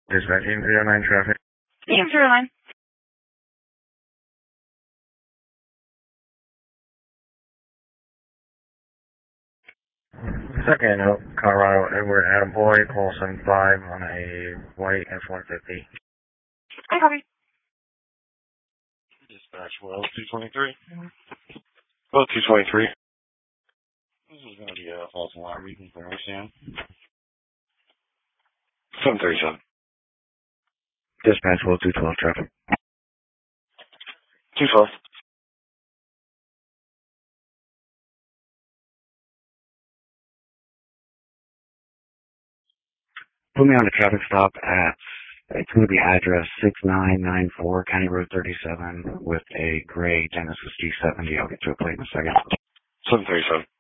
Dispatch EM09 traffic. EM09. Second Oak, Colorado, Edward Attaboy, Colson 5 on a white F-150. I copy. Dispatch, well, 223. Well, 223. This is going to be a false alarm. You can understand. 737. Dispatch, well, 212 traffic. 212. Put me on a traffic stop at, it's going to be address 6994 County Road 37 with a gray Genesis G70. I'll get to a plate in a second. 737.